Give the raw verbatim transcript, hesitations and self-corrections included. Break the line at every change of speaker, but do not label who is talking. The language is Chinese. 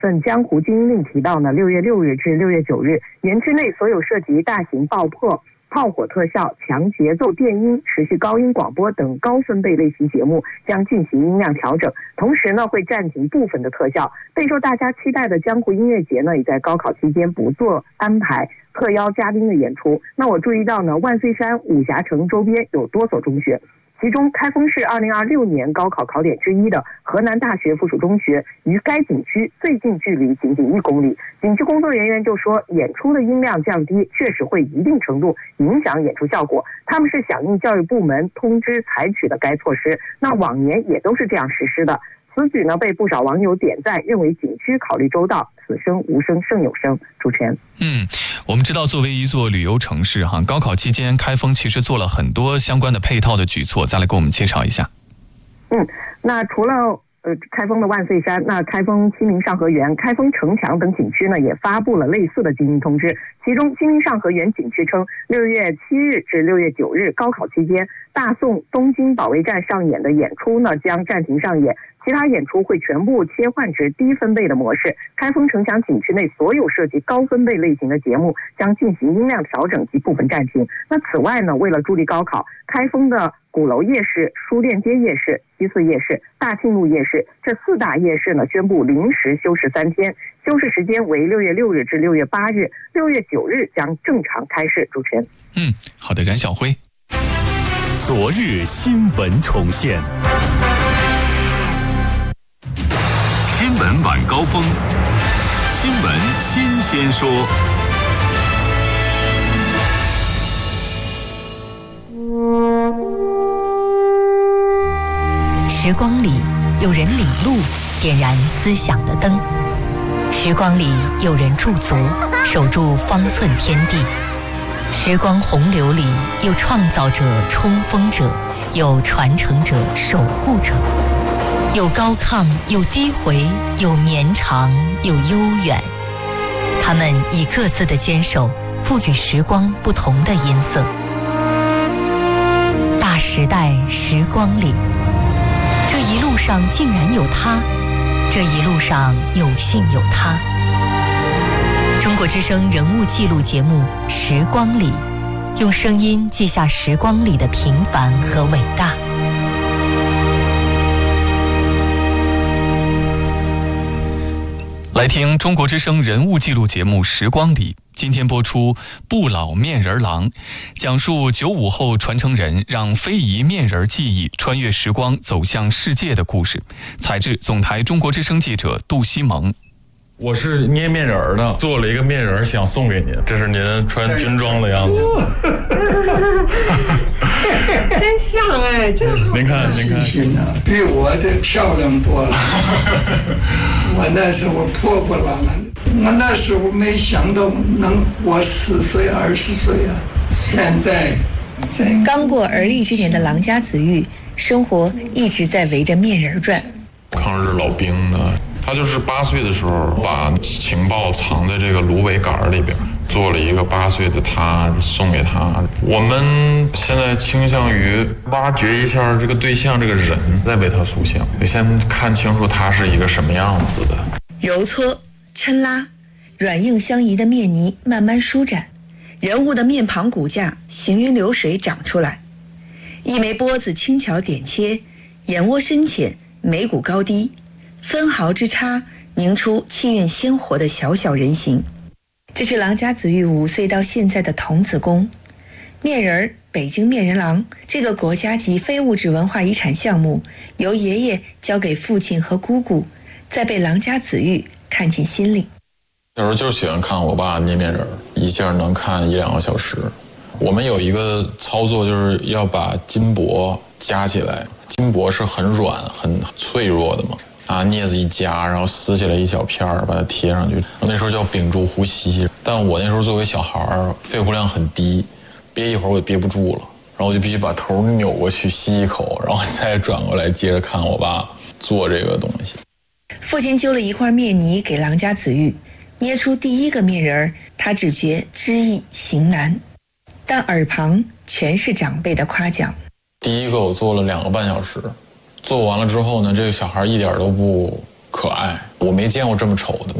份江湖禁令提到呢，六月六日至六月九日，园区内所有涉及大型爆破、炮火特效、强节奏电音、持续高音广播等高分贝类型节目将进行音量调整，同时呢会暂停部分的特效。备受大家期待的江湖音乐节呢，也在高考期间不做安排特邀嘉宾的演出。那我注意到呢，万岁山武侠城周边有多所中学。其中，开封市二零二六年高考考点之一的河南大学附属中学，于该景区最近距离仅仅一公里。景区工作人员就说，演出的音量降低确实会一定程度影响演出效果，他们是响应教育部门通知采取的该措施。那往年也都是这样实施的。此举呢，被不少网友点赞，认为景区考虑周到，此生无声胜有声。主持人，
嗯，我们知道，作为一座旅游城市，哈，高考期间开封其实做了很多相关的配套的举措，再来给我们介绍一下。
嗯，那除了呃开封的万岁山，那开封清明上河园、开封城墙等景区呢，也发布了类似的禁令通知。其中，清明上河园景区称，六月七日至六月九日高考期间，大宋东京保卫战上演的演出呢将暂停上演。其他演出会全部切换至低分贝的模式。开封城墙景区内所有涉及高分贝类型的节目将进行音量调整及部分暂停。那此外呢，为了助力高考，开封的鼓楼夜市、书店街夜市、西四夜市、大庆路夜市这四大夜市呢宣布临时休市三天，休市时间为六月六日至六月八日，六月九日将正常开市。主持人，
嗯，好的，冉晓辉。
昨日新闻重现。新闻晚高峰，新闻新鲜说。
时光里有人领路，点燃思想的灯；时光里有人驻足，守住方寸天地；时光洪流里有创造者、冲锋者，有传承者、守护者。有高亢，有低回，有绵长，有悠远。他们以各自的坚守，赋予时光不同的音色。大时代时光里，这一路上竟然有他，这一路上有幸有他。中国之声人物记录节目《时光里》，用声音记下时光里的平凡和伟大。
来听中国之声人物记录节目《时光里》，今天播出《不老面人郎》，讲述九五后传承人让非遗面人技艺穿越时光走向世界的故事。采制总台中国之声记者杜西蒙。
我是捏面人的，做了一个面人想送给您，这是您穿军装的样子。
真像哎，真好。
您看，您看，
比我的漂亮多了。我那时候破破烂烂的，我那时候没想到能活十岁、二十岁啊！现在，
刚过而立之年的郎家子玉，生活一直在围着面人转。
抗日老兵呢？他就是八岁的时候把情报藏在这个芦苇杆里边，做了一个八岁的他送给他。我们现在倾向于挖掘一下这个对象这个人，再为他塑像，得先看清楚他是一个什么样子的。
揉搓、抻拉，软硬相宜的面泥慢慢舒展，人物的面庞骨架行云流水长出来。一枚钵子轻巧点切，眼窝深浅，眉骨高低，分毫之差凝出气韵鲜活的小小人形。这是郎家子玉五岁到现在的童子功。面人儿北京面人郎这个国家级非物质文化遗产项目，由爷爷交给父亲和姑姑，再被郎家子玉看进心里。
有时候就是喜欢看我爸捏面人，一下能看一两个小时。我们有一个操作，就是要把金箔夹起来，金箔是很软很脆弱的嘛，拿镊子一夹，然后撕起来一小片儿，把它贴上去。那时候叫屏住呼吸，但我那时候作为小孩儿，肺活量很低，憋一会儿我就憋不住了，然后我就必须把头扭过去吸一口，然后再转过来接着看我爸做这个东西。
父亲揪了一块面泥给郎家子玉，捏出第一个面人，他只觉知易行难，但耳旁全是长辈的夸奖。
第一个我做了两个半小时，做完了之后呢，这个小孩一点都不可爱， 我没见过这么丑的。